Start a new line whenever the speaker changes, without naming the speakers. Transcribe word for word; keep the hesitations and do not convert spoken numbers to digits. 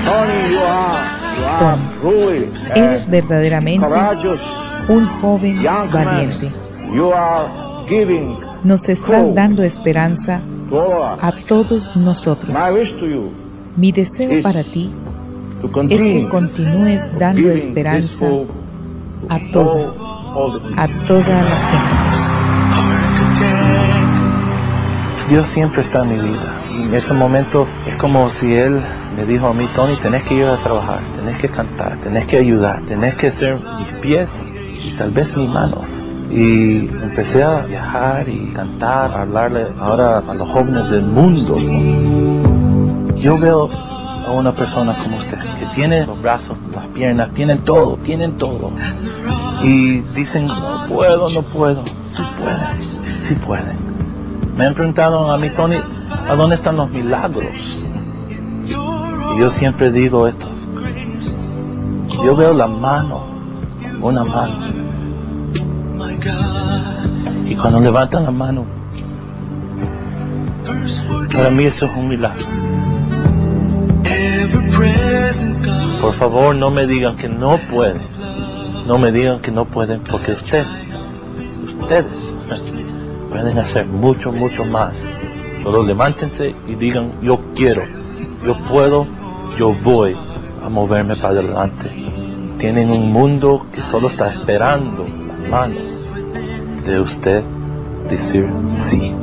Tony, eres verdaderamente un joven valiente. Nos estás dando esperanza a todos nosotros. Mi deseo para ti es que continúes dando esperanza a toda, a toda la gente.
Dios siempre está en mi vida. Y en ese momento es como si Él me dijo a mí, Tony, tenés que ir a trabajar, tenés que cantar, tenés que ayudar, tenés que ser mis pies y tal vez mis manos. Y empecé a viajar y cantar, a hablarle ahora a los jóvenes del mundo. Yo veo a una persona como usted, que tiene los brazos, las piernas, tienen todo, tienen todo. Y dicen, no puedo, no puedo. Sí pueden, sí pueden. Me han preguntado a mí, Tony, ¿a dónde están los milagros? Y yo siempre digo esto. Yo veo la mano, una mano. Y cuando levantan la mano, para mí eso es un milagro. Por favor, no me digan que no pueden. No me digan que no pueden, porque ustedes, ustedes pueden hacer mucho, mucho más. Solo levántense y digan, yo quiero, yo puedo, yo voy a moverme para adelante. Tienen un mundo que solo está esperando las manos de usted decir sí.